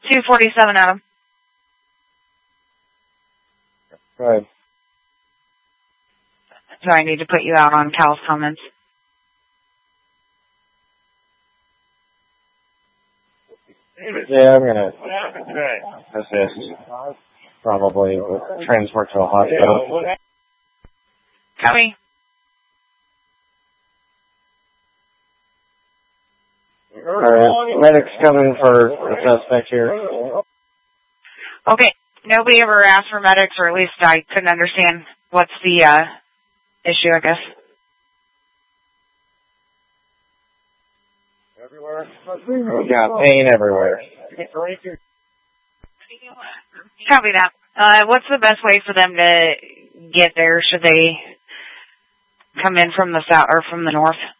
247, Adam. Go ahead. So I need to put you out on Cal's comments. Yeah, I'm gonna assist. Probably transport to a hospital. Copy. Alright, medics coming for the suspect here. Okay, nobody ever asked for medics, or at least I couldn't understand what's the issue, I guess. Everywhere? We got pain everywhere. Copy that. What's the best way for them to get there? Should they come in from the south or from the north?